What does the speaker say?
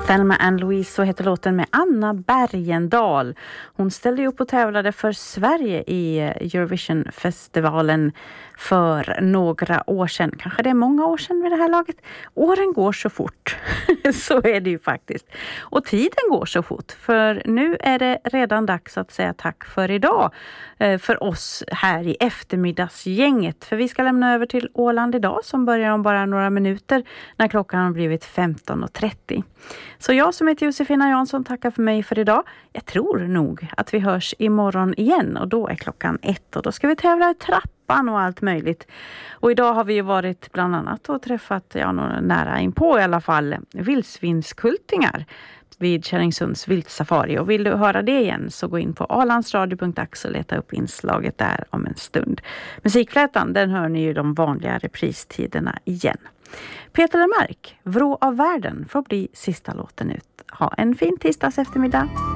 Thelma Ann Louise, så heter låten, med Anna Bergendahl. Hon ställde upp och tävlade för Sverige i Eurovision-festivalen för några år sedan. Kanske det är många år sedan vid det här laget. Åren går så fort. Så är det ju faktiskt. Och tiden går så fort. För nu är det redan dags att säga tack för idag. För oss här i eftermiddagsgänget. För vi ska lämna över till Åland idag, som börjar om bara några minuter när klockan har blivit 15.30. Så jag som heter Josefina Jansson tackar för mig för idag. Jag tror nog att vi hörs imorgon igen, och då är klockan 1 och då ska vi tävla i trappan och allt möjligt. Och idag har vi ju varit bland annat och träffat, nära inpå i alla fall, vildsvinskultingar vid Kärringsunds viltsafari. Och vill du höra det igen så gå in på alandsradio.ax och leta upp inslaget där om en stund. Musikflätan, den hör ni ju de vanliga repristiderna igen. Peter Lemark, Vrå av världen, får bli sista låten ut. Ha en fin tisdags eftermiddag.